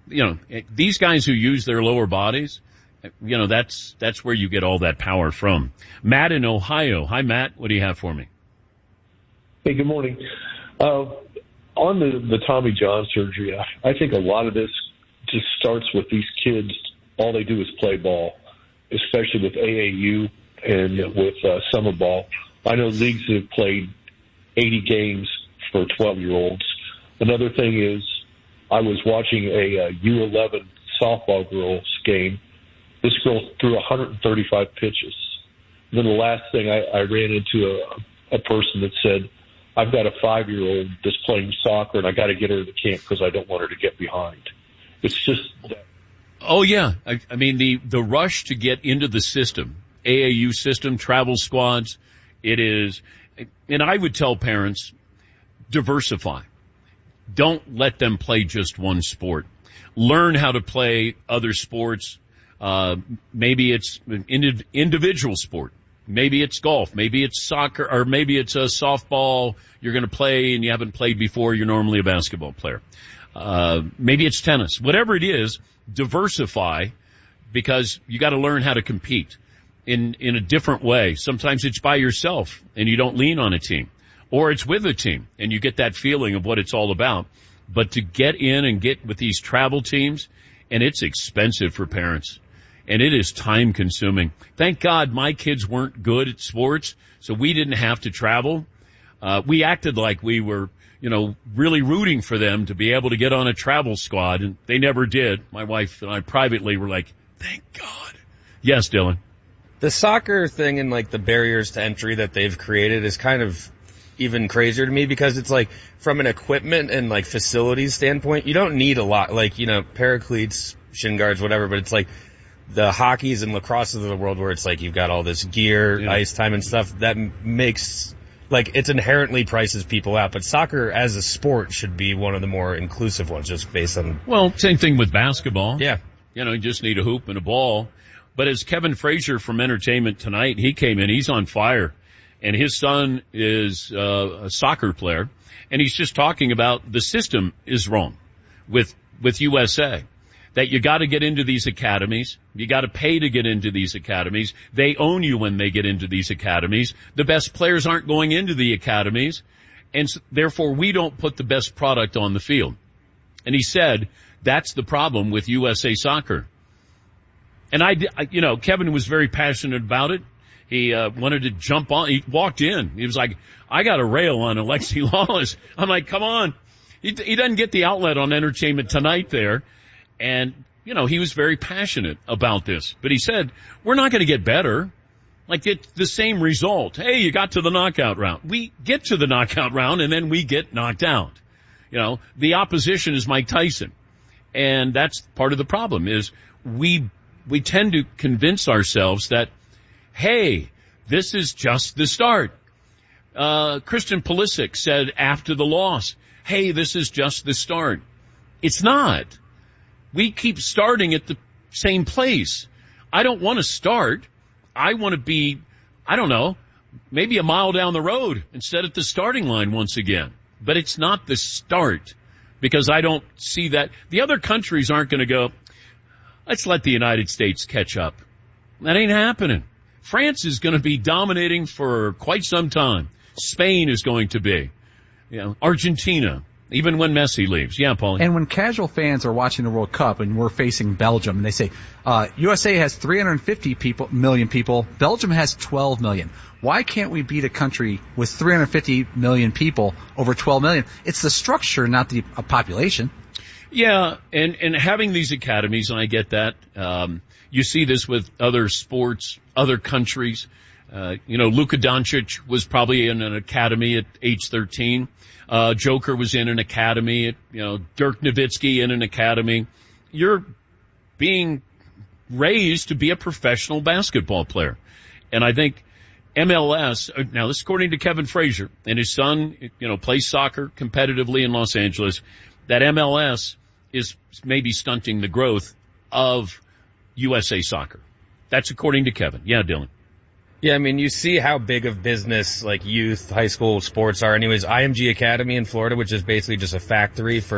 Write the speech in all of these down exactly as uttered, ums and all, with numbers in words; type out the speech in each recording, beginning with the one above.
you know, these guys who use their lower bodies, you know, that's, that's where you get all that power from. Matt in Ohio. Hi, Matt. What do you have for me? Hey, good morning. Uh, on the, the Tommy John surgery, I, I think a lot of this just starts with these kids. All they do is play ball, especially with A A U and with uh, summer ball. I know leagues that have played eighty games for twelve-year-olds. Another thing is I was watching a uh, U eleven softball girls game. This girl threw one hundred thirty-five pitches. And then the last thing, I, I ran into a, a person that said, I've got a five-year-old that's playing soccer, and I got to get her to camp because I don't want her to get behind. It's just that. Oh, yeah. I, I mean, the, the rush to get into the system, A A U system, travel squads, it is, and I would tell parents, diversify. Don't let them play just one sport. Learn how to play other sports. Uh, maybe it's an indi- individual sport. Maybe it's golf. Maybe it's soccer, or maybe it's a softball you're going to play and you haven't played before. You're normally a basketball player. Uh, maybe it's tennis. Whatever it is, diversify, because you got to learn how to compete in, in a different way. Sometimes it's by yourself and you don't lean on a team, or it's with a team and you get that feeling of what it's all about. But to get in and get with these travel teams, and it's expensive for parents. And it is time consuming. Thank God my kids weren't good at sports, so we didn't have to travel. Uh, we acted like we were, you know, really rooting for them to be able to get on a travel squad, and they never did. My wife and I privately were like, thank God. Yes, Dylan. The soccer thing and like the barriers to entry that they've created is kind of even crazier to me, because it's like from an equipment and like facilities standpoint, you don't need a lot, like, you know, paracletes, shin guards, whatever, but it's like the hockeys and lacrosses of the world where it's like you've got all this gear, yeah. ice time and stuff that makes, like, it's inherently prices people out. But soccer as a sport should be one of the more inclusive ones, just based on. Well, same thing with basketball. Yeah. You know, you just need a hoop and a ball. But as Kevin Frazier from Entertainment Tonight, he came in, he's on fire. And his son is uh, a soccer player. And he's just talking about the system is wrong with, with U S A. That you got to get into these academies. You got to pay to get into these academies. They own you when they get into these academies. The best players aren't going into the academies, and so, therefore we don't put the best product on the field. And he said that's the problem with U S A Soccer. And I, you know, Kevin was very passionate about it. He uh, wanted to jump on. He walked in. He was like, "I got a rail on Alexi Lawless." I'm like, "Come on." He, he doesn't get the outlet on Entertainment Tonight there. And, you know, he was very passionate about this. But he said, we're not going to get better. Like, it's the same result. Hey, you got to the knockout round. We get to the knockout round, and then we get knocked out. You know, the opposition is Mike Tyson. And that's part of the problem, is we we tend to convince ourselves that, hey, this is just the start. Uh, Christian Pulisic said after the loss, hey, this is just the start. It's not. We keep starting at the same place. I don't want to start. I want to be, I don't know, maybe a mile down the road instead at the starting line once again. But it's not the start, because I don't see that. The other countries aren't going to go, let's let the United States catch up. That ain't happening. France is going to be dominating for quite some time. Spain is going to be. You know, Argentina. Even when Messi leaves. Yeah, Paulie. And when casual fans are watching the World Cup and we're facing Belgium and they say, uh, U S A has three hundred fifty people, million people, Belgium has twelve million. Why can't we beat a country with three hundred fifty million people over twelve million? It's the structure, not the uh, population. Yeah, and, and having these academies, and I get that. Um, you see this with other sports, other countries. Uh, you know, Luka Doncic was probably in an academy at age thirteen. Uh, Joker was in an academy. At, you know, Dirk Nowitzki in an academy. You're being raised to be a professional basketball player. And I think M L S, now this is according to Kevin Frazier, and his son, you know, plays soccer competitively in Los Angeles, that M L S is maybe stunting the growth of U S A Soccer. That's according to Kevin. Yeah, Dylan. Yeah, I mean, you see how big of business, like, youth, high school sports are. Anyways, I M G Academy in Florida, which is basically just a factory for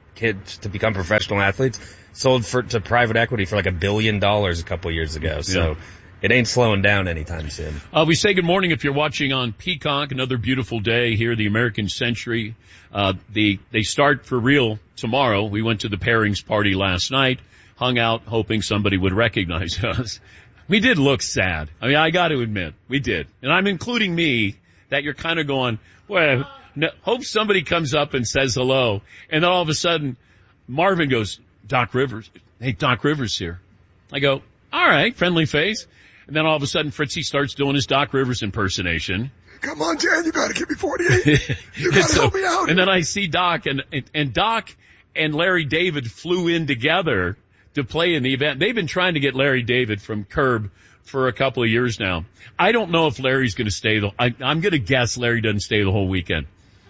kids to become professional athletes, sold for to private equity for like a billion dollars a couple years ago. So yeah. It ain't slowing down anytime soon. Uh, we say good morning if you're watching on Peacock. Another beautiful day here, the American Century. Uh, the, they start for real tomorrow. We went to the pairings party last night, hung out hoping somebody would recognize us. We did look sad. I mean, I got to admit, we did. And I'm including me, that you're kind of going, well, no, hope somebody comes up and says hello. And then all of a sudden, Marvin goes, Doc Rivers. Hey, Doc Rivers here. I go, all right, friendly face. And then all of a sudden, Fritzy starts doing his Doc Rivers impersonation. Come on, Jan, you gotta give me forty-eight. You gotta so, help me out. And then I see Doc, and, and, and Doc and Larry David flew in together to play in the event. They've been trying to get Larry David from Curb for a couple of years now. I don't know if Larry's gonna stay the, I, I'm gonna guess Larry doesn't stay the whole weekend.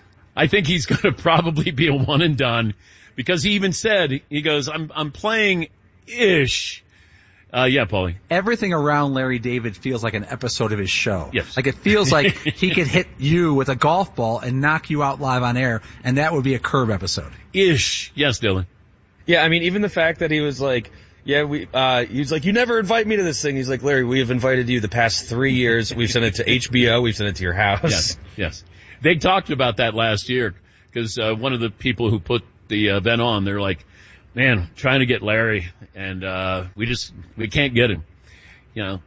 I think he's gonna probably be a one and done, because he even said, he goes, I'm, I'm playing ish. Uh, yeah, Paulie. Everything around Larry David feels like an episode of his show. Yes. Like it feels like he could hit you with a golf ball and knock you out live on air, and that would be a Curb episode. Ish. Yes, Dylan. Yeah, I mean, even the fact that he was like, yeah, we, uh, he was like, you never invite me to this thing. He's like, Larry, we have invited you the past three years. We've sent it to H B O. We've sent it to your house. Yes, yes. They talked about that last year, because, uh, one of the people who put the event on, they're like, man, trying to get Larry, and uh we just, we can't get him. You know,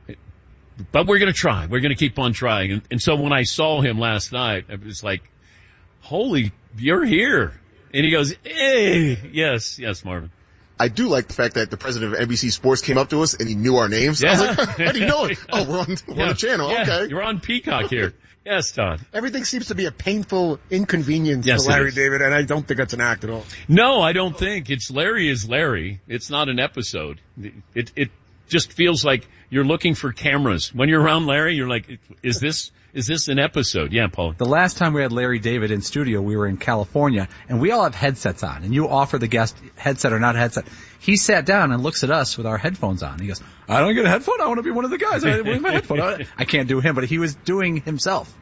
but we're going to try. We're going to keep on trying. And, and so when I saw him last night, I was like, holy, you're here. And he goes, hey, yes, yes, Marvin. I do like the fact that the president of N B C Sports came up to us and he knew our names. Yeah. I was like, how do you know it? Oh, we're on, we're yeah. on the channel. Yeah. Okay. You're on Peacock here. Yes, Todd. Everything seems to be a painful inconvenience yes, for Larry David, and I don't think it's an act at all. No, I don't think. It's Larry is Larry. It's not an episode. It, it just feels like you're looking for cameras. When you're around Larry, you're like, is this, is this an episode? Yeah, Paul. The last time we had Larry David in studio, we were in California, and we all have headsets on, and you offer the guest headset or not headset. He sat down and looks at us with our headphones on. He goes, I don't get a headphone. I want to be one of the guys. I want my headphone. I can't do him, but he was doing himself.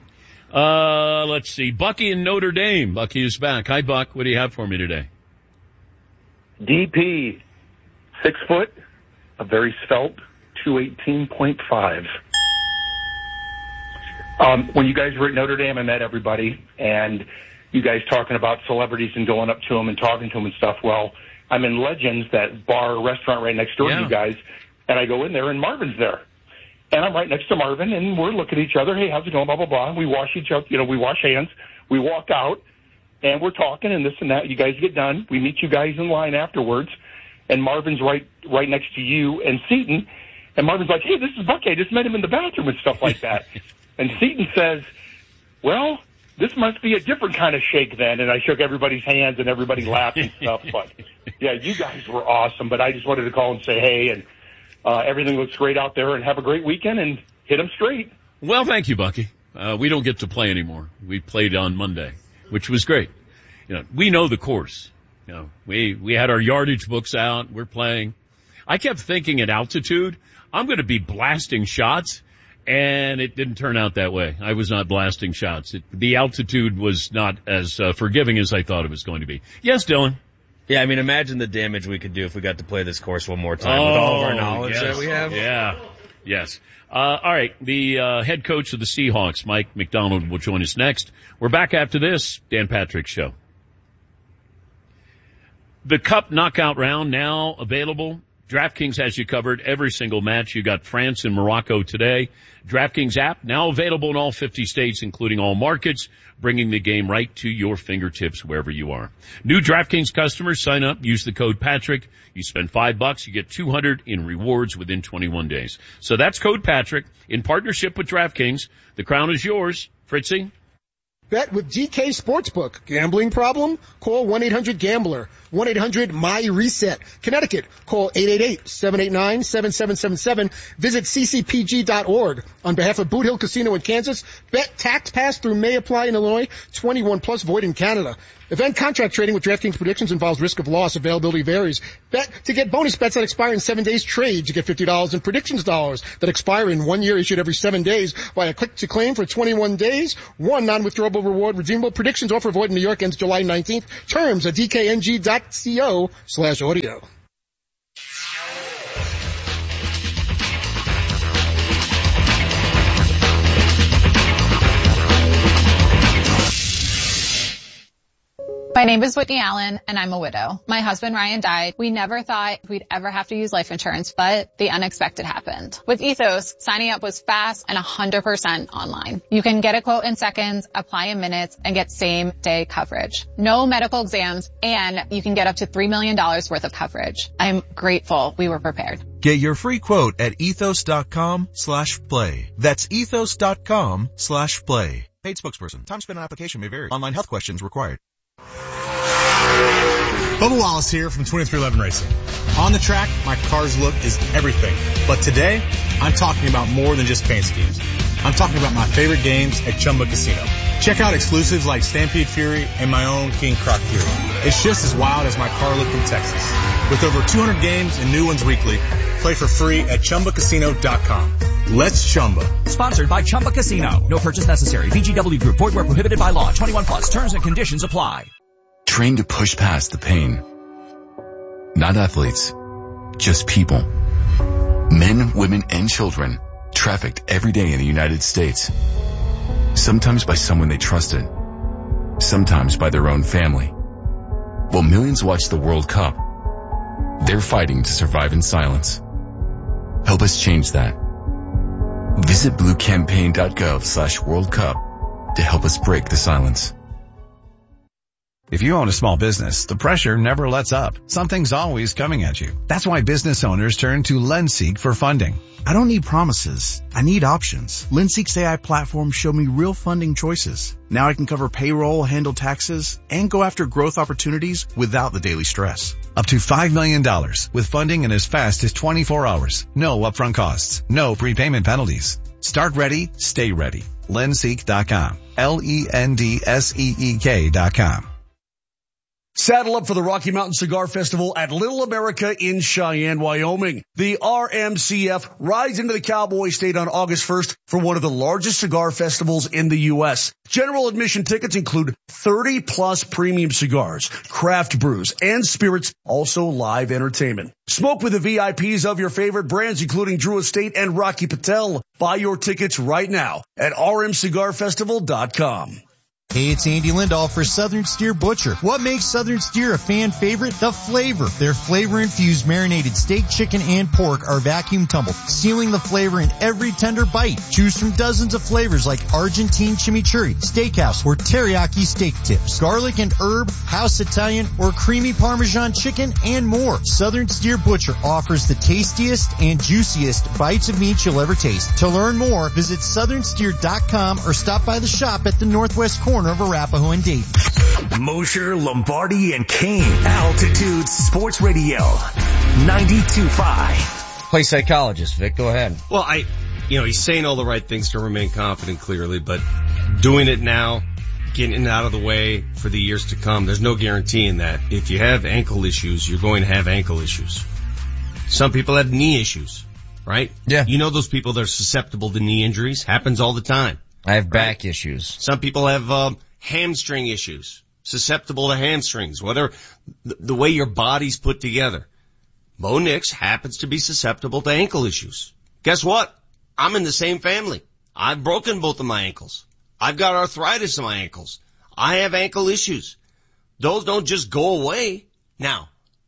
Uh, let's see. Bucky in Notre Dame. Bucky is back. Hi, Buck. What do you have for me today? D P, six foot, a very svelte, two eighteen point five. Um, when you guys were at Notre Dame, I met everybody, and you guys talking about celebrities and going up to them and talking to them and stuff. Well, I'm in Legends, that bar restaurant right next door yeah. to you guys, and I go in there, and Marvin's there. And I'm right next to Marvin, and we're looking at each other. Hey, how's it going? Blah, blah, blah. We wash each other, you know, we wash hands. We walk out, and we're talking and this and that. You guys get done. We meet you guys in line afterwards, and Marvin's right right next to you and Seton. And Marvin's like, hey, this is Bucky. I just met him in the bathroom and stuff like that. And Seton says, well, this must be a different kind of shake then. And I shook everybody's hands, and everybody laughed and stuff. But, yeah, you guys were awesome. But I just wanted to call and say hey, and uh, everything looks great out there, and have a great weekend, and hit them straight. Well, thank you, Bucky. Uh, we don't get to play anymore. We played on Monday, which was great. You know, we know the course. You know, we, we had our yardage books out. We're playing. I kept thinking at altitude, I'm going to be blasting shots, and it didn't turn out that way. I was not blasting shots. It, the altitude was not as uh, forgiving as I thought it was going to be. Yes, Dylan. Yeah, I mean, imagine the damage we could do if we got to play this course one more time oh, with all of our knowledge yes. that we have. Yeah. Yes. Uh, all right. The uh, head coach of the Seahawks, Mike McDonald, will join us next. We're back after this Dan Patrick Show. The Cup knockout round now available. DraftKings has you covered every single match. You got France and Morocco today. DraftKings app now available in all fifty states, including all markets, bringing the game right to your fingertips wherever you are. New DraftKings customers sign up, use the code Patrick. You spend five bucks, you get two hundred in rewards within twenty-one days. So that's code Patrick in partnership with DraftKings. The crown is yours. Fritzy? Bet with G K Sportsbook. Gambling problem? Call one eight hundred gambler. one eight hundred M Y reset. Connecticut. Call eight eight eight, seven eight nine, seven seven seven seven. Visit c c p g dot org. On behalf of Boot Hill Casino in Kansas, bet tax pass through may apply in Illinois. twenty-one plus void in Canada. Event contract trading with DraftKings predictions involves risk of loss. Availability varies. Bet to get bonus bets that expire in seven days. Trade to get fifty dollars in predictions dollars that expire in one year, issued every seven days via click to claim for twenty-one days. One non-withdrawable reward redeemable. Predictions offer void in New York ends July nineteenth. Terms at d k n g dot co slash audio. My name is Whitney Allen, and I'm a widow. My husband, Ryan, died. We never thought we'd ever have to use life insurance, but the unexpected happened. With Ethos, signing up was fast and one hundred percent online. You can get a quote in seconds, apply in minutes, and get same-day coverage. No medical exams, and you can get up to three million dollars worth of coverage. I'm grateful we were prepared. Get your free quote at ethos.com slash play. That's ethos.com slash play. Paid spokesperson. Time spent on application may vary. Online health questions required. Bubba Wallace here from twenty-three eleven Racing. On the track, my car's look is everything. But today, I'm talking about more than just paint schemes. I'm talking about my favorite games at Chumba Casino. Check out exclusives like Stampede Fury and my own King Croc Fury. It's just as wild as my car look in Texas. With over two hundred games and new ones weekly, play for free at chumba casino dot com. Let's Chumba. Sponsored by Chumba Casino. No purchase necessary. V G W Group. Void where prohibited by law. twenty-one plus. Terms and conditions apply. Trained to push past the pain. Not athletes, just people. Men, women, and children trafficked every day in the United States. Sometimes by someone they trusted. Sometimes by their own family. While millions watch the World Cup, they're fighting to survive in silence. Help us change that. Visit bluecampaign.gov slash World Cup to help us break the silence. If you own a small business, the pressure never lets up. Something's always coming at you. That's why business owners turn to LendSeek for funding. I don't need promises. I need options. LendSeek's A I platform showed me real funding choices. Now I can cover payroll, handle taxes, and go after growth opportunities without the daily stress. Up to five million dollars with funding in as fast as twenty-four hours. No upfront costs. No prepayment penalties. Start ready, stay ready. Lendseek dot com. L E N D S E E K dot com. Saddle up for the Rocky Mountain Cigar Festival at Little America in Cheyenne, Wyoming. The R M C F rides into the Cowboy State on August first for one of the largest cigar festivals in the U S. General admission tickets include thirty plus premium cigars, craft brews, and spirits, also live entertainment. Smoke with the V I Ps of your favorite brands, including Drew Estate and Rocky Patel. Buy your tickets right now at r m cigar festival dot com. Hey, it's Andy Lindahl for Southern Steer Butcher. What makes Southern Steer a fan favorite? The flavor. Their flavor-infused marinated steak, chicken, and pork are vacuum tumbled, sealing the flavor in every tender bite. Choose from dozens of flavors like Argentine chimichurri, steakhouse, or teriyaki steak tips, garlic and herb, house Italian, or creamy Parmesan chicken, and more. Southern Steer Butcher offers the tastiest and juiciest bites of meat you'll ever taste. To learn more, visit southern steer dot com or stop by the shop at the northwest corner of Arapahoe and Dayton. Mosher, Lombardi, and Kane. Altitude Sports Radio. ninety-two point five. Play psychologist, Vic. Go ahead. Well, I, you know, he's saying all the right things to remain confident, clearly, but doing it now, getting it out of the way for the years to come, there's no guaranteeing that. If you have ankle issues, you're going to have ankle issues. Some people have knee issues, right? Yeah. You know those people that are susceptible to knee injuries? Happens all the time. I have back right? issues. Some people have um, hamstring issues, susceptible to hamstrings, whatever, the, the way your body's put together. Bo Nix happens to be susceptible to ankle issues. Guess what? I'm in the same family. I've broken both of my ankles. I've got arthritis in my ankles. I have ankle issues. Those don't just go away. Now,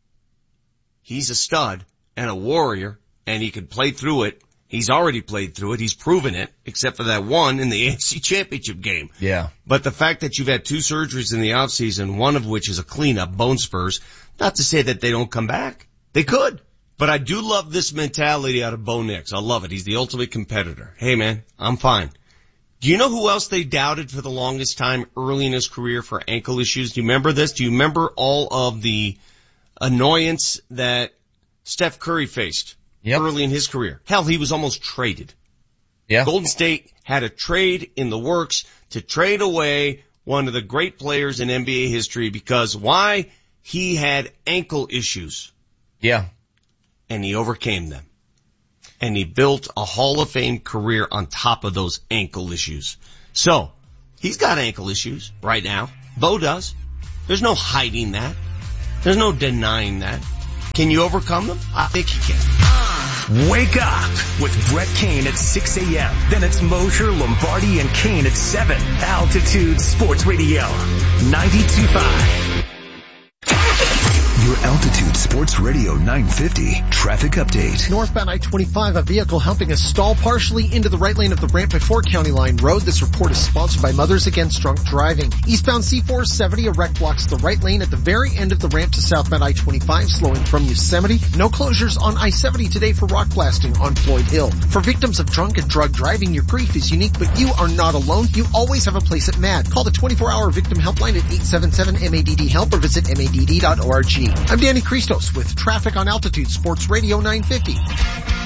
he's a stud and a warrior, and he can play through it. He's already played through it. He's proven it, except for that one in the A F C Championship game. Yeah. But the fact that you've had two surgeries in the offseason, one of which is a cleanup, bone spurs, not to say that they don't come back. They could. But I do love this mentality out of Bo Nix. I love it. He's the ultimate competitor. Hey, man, I'm fine. Do you know who else they doubted for the longest time early in his career for ankle issues? Do you remember this? Do you remember all of the annoyance that Steph Curry faced? Yep. Early in his career. Hell, he was almost traded. Yeah. Golden State had a trade in the works to trade away one of the great players in N B A history because why? He had ankle issues. Yeah. And he overcame them. And he built a Hall of Fame career on top of those ankle issues. So, he's got ankle issues right now. Bo does. There's no hiding that. There's no denying that. Can you overcome them? I think you can. Wake up with Brett Kane at six a.m. Then it's Mosher, Lombardi, and Kane at seven. Altitude Sports Radio, ninety-two point five. Your Altitude Sports Radio nine fifty traffic update. Northbound I twenty-five, a vehicle helping us stall partially into the right lane of the ramp before County Line Road. This report is sponsored by Mothers Against Drunk Driving. Eastbound C four seventy, a wreck blocks the right lane at the very end of the ramp to southbound I twenty-five, slowing from Yosemite. No closures on I seventy today for rock blasting on Floyd Hill. For victims of drunk and drug driving, your grief is unique, but you are not alone. You always have a place at M A D. Call the twenty-four hour victim helpline at eight seven seven M A D D help or visit M A D D dot org. I'm Danny Christos with traffic on Altitude Sports Radio nine fifty.